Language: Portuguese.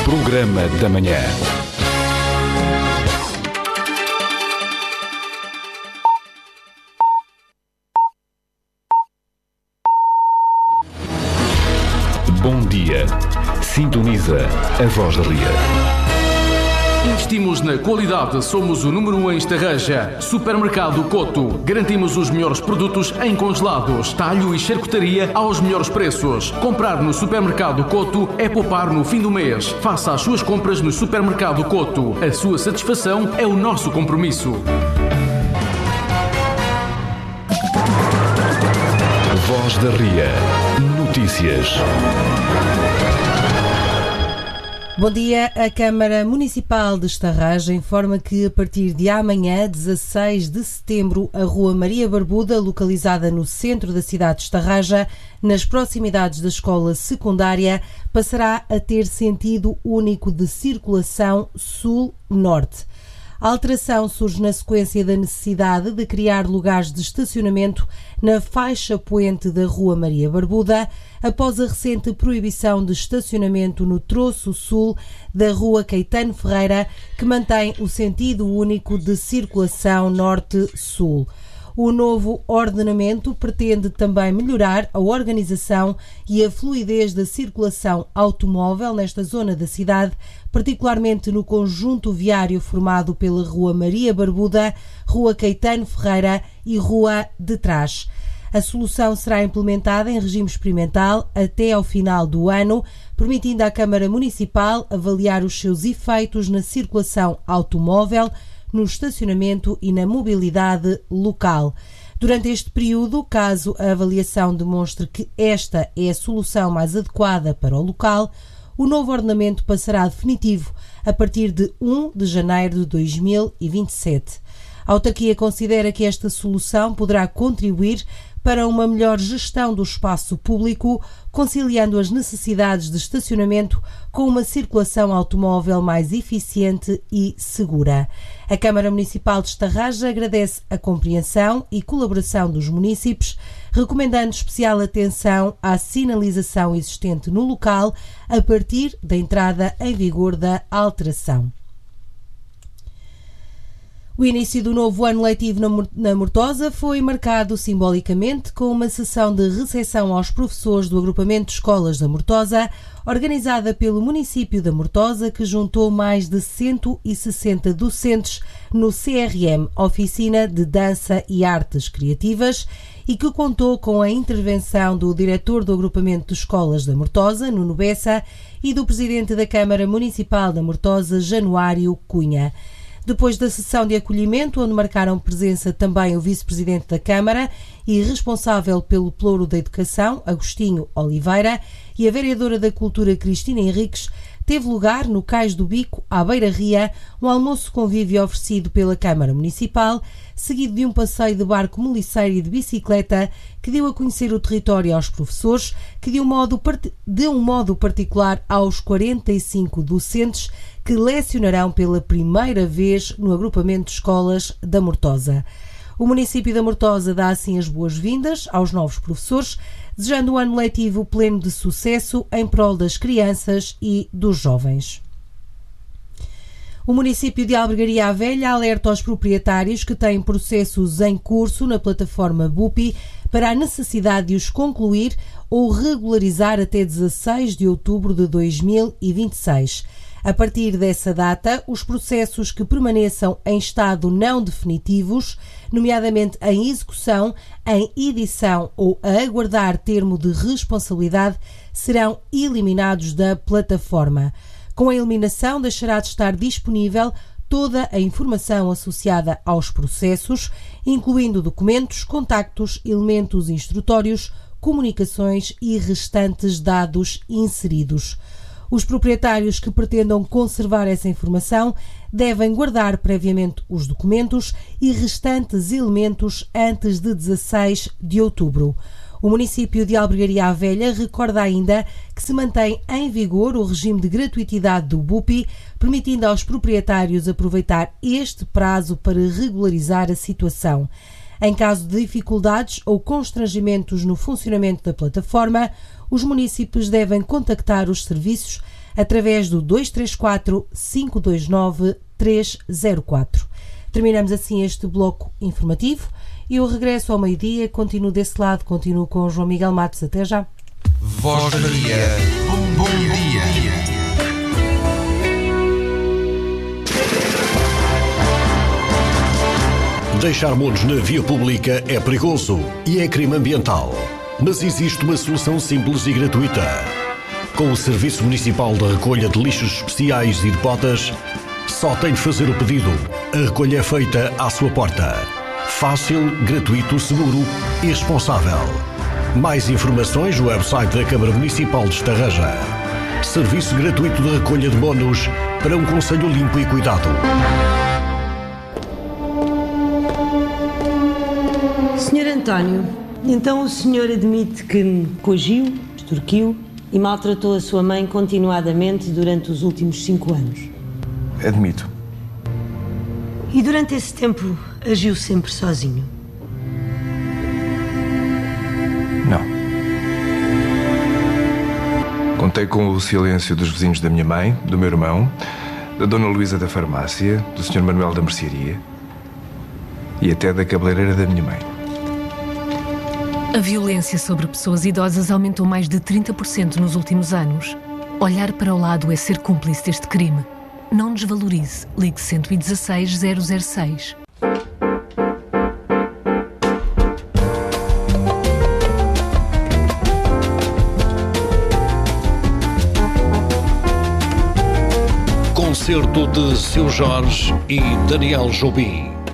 Programa da Manhã. Bom dia. Sintoniza a Voz da Ria. Investimos na qualidade, somos o número 1 em Estarreja. Supermercado Coto. Garantimos os melhores produtos em congelados, talho e charcutaria aos melhores preços. Comprar no Supermercado Coto é poupar no fim do mês. Faça as suas compras no Supermercado Coto. A sua satisfação é o nosso compromisso. Voz da Ria. Notícias. Bom dia. A Câmara Municipal de Estarreja informa que a partir de amanhã, 16 de setembro, a Rua Maria Barbuda, localizada no centro da cidade de Estarreja, nas proximidades da escola secundária, passará a ter sentido único de circulação sul-norte. A alteração surge na sequência da necessidade de criar lugares de estacionamento na faixa poente da Rua Maria Barbuda, após a recente proibição de estacionamento no troço sul da Rua Caetano Ferreira, que mantém o sentido único de circulação norte-sul. O novo ordenamento pretende também melhorar a organização e a fluidez da circulação automóvel nesta zona da cidade, particularmente no conjunto viário formado pela Rua Maria Barbuda, Rua Caetano Ferreira e Rua de Trás. A solução será implementada em regime experimental até ao final do ano, permitindo à Câmara Municipal avaliar os seus efeitos na circulação automóvel, no estacionamento e na mobilidade local. Durante este período, caso a avaliação demonstre que esta é a solução mais adequada para o local, o novo ordenamento passará a definitivo a partir de 1 de janeiro de 2027. A autarquia considera que esta solução poderá contribuir para uma melhor gestão do espaço público, conciliando as necessidades de estacionamento com uma circulação automóvel mais eficiente e segura. A Câmara Municipal de Estarreja agradece a compreensão e colaboração dos munícipes, recomendando especial atenção à sinalização existente no local a partir da entrada em vigor da alteração. O início do novo ano letivo na Mortosa foi marcado simbolicamente com uma sessão de recepção aos professores do agrupamento de escolas da Mortosa, organizada pelo município da Mortosa, que juntou mais de 160 docentes no CRM, Oficina de Dança e Artes Criativas, e que contou com a intervenção do diretor do agrupamento de escolas da Mortosa, Nuno Bessa, e do presidente da Câmara Municipal da Mortosa, Januário Cunha. Depois da sessão de acolhimento, onde marcaram presença também o vice-presidente da Câmara e responsável pelo Pelouro da Educação, Agostinho Oliveira, e a vereadora da Cultura, Cristina Henriques, teve lugar no Cais do Bico, à Beira-Ria, um almoço convívio oferecido pela Câmara Municipal, seguido de um passeio de barco moliceiro e de bicicleta que deu a conhecer o território aos professores, que de um modo particular aos 45 docentes que lecionarão pela primeira vez no agrupamento de escolas da Mortosa. O município da Mortosa dá assim as boas-vindas aos novos professores, desejando um ano letivo pleno de sucesso em prol das crianças e dos jovens. O município de Albergaria à Velha alerta aos proprietários que têm processos em curso na plataforma BUPI para a necessidade de os concluir ou regularizar até 16 de outubro de 2026. A partir dessa data, os processos que permaneçam em estado não definitivos, nomeadamente em execução, em edição ou a aguardar termo de responsabilidade, serão eliminados da plataforma. Com a eliminação, deixará de estar disponível toda a informação associada aos processos, incluindo documentos, contactos, elementos instrutórios, comunicações e restantes dados inseridos. Os proprietários que pretendam conservar essa informação devem guardar previamente os documentos e restantes elementos antes de 16 de outubro. O município de Albergaria à Velha recorda ainda que se mantém em vigor o regime de gratuitidade do BUPI, permitindo aos proprietários aproveitar este prazo para regularizar a situação. Em caso de dificuldades ou constrangimentos no funcionamento da plataforma, os municípios devem contactar os serviços através do 234 529 304. Terminamos assim este bloco informativo e eu regresso ao meio-dia, continuo desse lado, continuo com o João Miguel Matos. Até já. Voz Maria. Bom dia. Deixar monos na via pública é perigoso e é crime ambiental. Mas existe uma solução simples e gratuita. Com o Serviço Municipal de Recolha de Lixos Especiais e de Botas, só tem de fazer o pedido. A recolha é feita à sua porta. Fácil, gratuito, seguro e responsável. Mais informações no website da Câmara Municipal de Estarreja. Serviço gratuito de recolha de monos para um concelho limpo e cuidado. Sr. António, então o senhor admite que me coagiu, extorquiu e maltratou a sua mãe continuadamente durante os últimos 5 anos? Admito. E durante esse tempo agiu sempre sozinho? Não. Contei com o silêncio dos vizinhos da minha mãe, do meu irmão, da Dona Luísa da farmácia, do Sr. Manuel da mercearia e até da cabeleireira da minha mãe. A violência sobre pessoas idosas aumentou mais de 30% nos últimos anos. Olhar para o lado é ser cúmplice deste crime. Não desvalorize. Ligue 116 006. Concerto de Seu Jorge e Daniel Jobim.